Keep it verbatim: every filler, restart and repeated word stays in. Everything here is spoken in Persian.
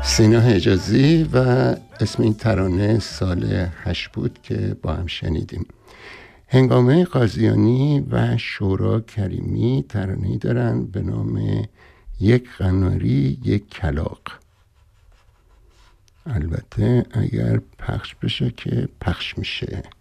سینا حجازی و اسم این ترانه سال هشت بود که با هم شنیدیم. هنگامه قاضیانی و شورا کریمی ترانه‌ای دارن به نام یک قناری یک کلاغ. البته اگر پخش بشه که پخش میشه.